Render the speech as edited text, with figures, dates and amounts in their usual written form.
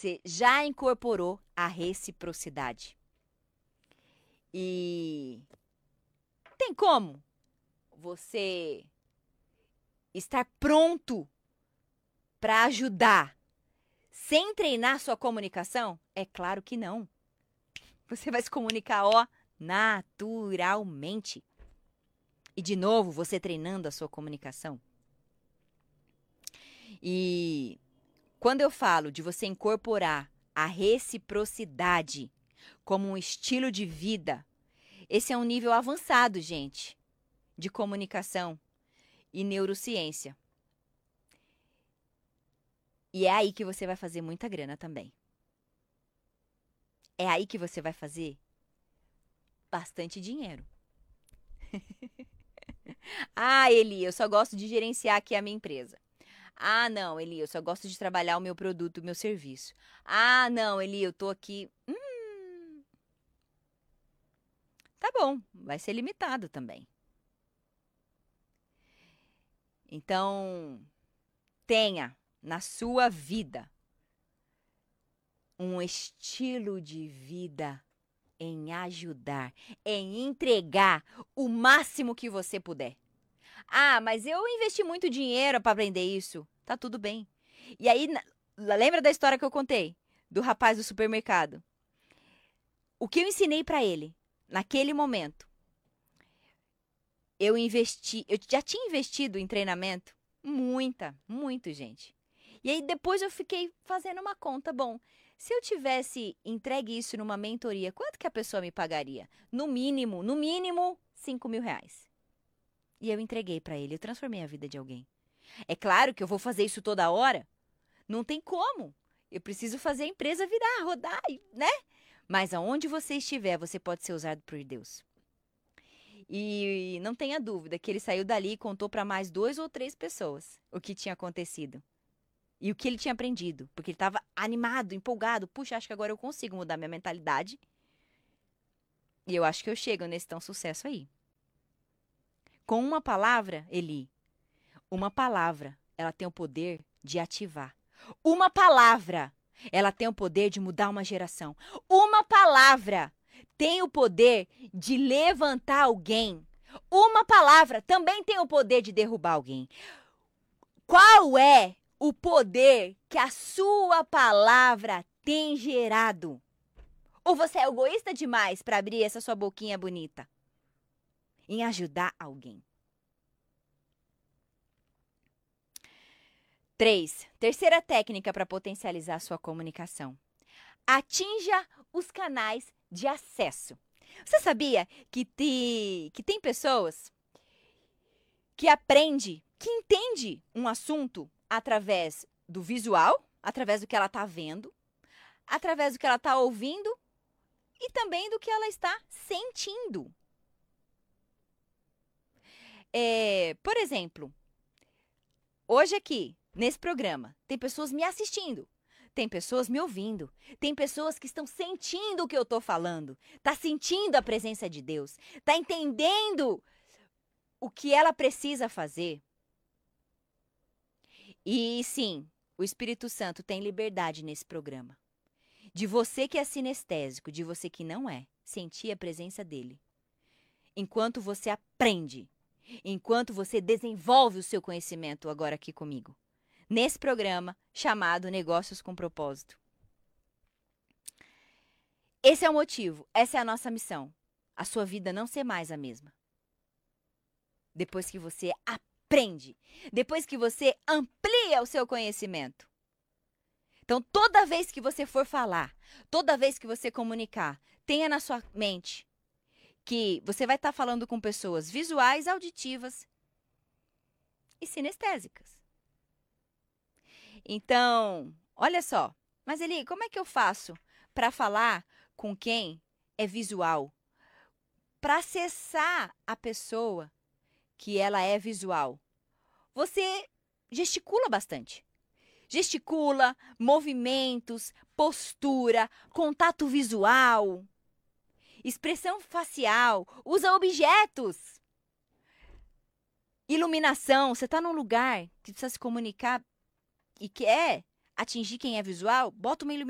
você já incorporou a reciprocidade. E tem como você estar pronto para ajudar sem treinar sua comunicação? É claro que não. Você vai se comunicar, naturalmente. E, de novo, você treinando a sua comunicação. E quando eu falo de você incorporar a reciprocidade como um estilo de vida, esse é um nível avançado, gente, de comunicação e neurociência. E é aí que você vai fazer muita grana também. É aí que você vai fazer bastante dinheiro. Eli, eu só gosto de gerenciar aqui a minha empresa. Não, Eli, eu só gosto de trabalhar o meu produto, o meu serviço. Não, Eli, eu tô aqui. Tá bom, vai ser limitado também. Então, tenha na sua vida um estilo de vida em ajudar, em entregar o máximo que você puder. Mas eu investi muito dinheiro para aprender isso. Tá tudo bem. E aí, lembra da história que eu contei? Do rapaz do supermercado. O que eu ensinei para ele, naquele momento, eu já tinha investido em treinamento, muito, gente. E aí depois eu fiquei fazendo uma conta, bom, se eu tivesse entregue isso numa mentoria, quanto que a pessoa me pagaria? No mínimo, R$5.000. E eu entreguei para ele, eu transformei a vida de alguém. É claro que eu vou fazer isso toda hora? Não tem como. Eu preciso fazer a empresa virar, rodar, né? Mas aonde você estiver, você pode ser usado por Deus. E não tenha dúvida que ele saiu dali e contou para mais 2 ou 3 pessoas o que tinha acontecido. E o que ele tinha aprendido. Porque ele estava animado, empolgado. Puxa, acho que agora eu consigo mudar minha mentalidade. E eu acho que eu chego nesse tão sucesso aí. Com uma palavra, Eli, uma palavra, ela tem o poder de ativar. Uma palavra, ela tem o poder de mudar uma geração. Uma palavra tem o poder de levantar alguém. Uma palavra também tem o poder de derrubar alguém. Qual é o poder que a sua palavra tem gerado? Ou você é egoísta demais para abrir essa sua boquinha bonita em ajudar alguém? 3. Terceira técnica para potencializar a sua comunicação. Atinja os canais de acesso. Você sabia que tem pessoas que aprende, que entende um assunto através do visual, através do que ela está vendo, através do que ela está ouvindo e também do que ela está sentindo. Por exemplo, hoje aqui, nesse programa, tem pessoas me assistindo. Tem pessoas me ouvindo. Tem pessoas que estão sentindo o que eu estou falando. Está sentindo a presença de Deus. Está entendendo o que ela precisa fazer. E sim, o Espírito Santo tem liberdade nesse programa. De você que é sinestésico, de você que não é, sentir a presença dele. Enquanto você aprende, enquanto você desenvolve o seu conhecimento agora aqui comigo. Nesse programa chamado Negócios com Propósito. Esse é o motivo, essa é a nossa missão. A sua vida não ser mais a mesma. Depois que você aprende, depois que você amplia o seu conhecimento. Então, toda vez que você for falar, toda vez que você comunicar, tenha na sua mente que você vai estar falando com pessoas visuais, auditivas e sinestésicas. Então, olha só, mas Eli, como é que eu faço para falar com quem é visual? Para acessar a pessoa que ela é visual, você gesticula bastante. Gesticula, movimentos, postura, contato visual, expressão facial, usa objetos. Iluminação, você está num lugar que precisa se comunicar e quer atingir quem é visual, bota uma iluminação.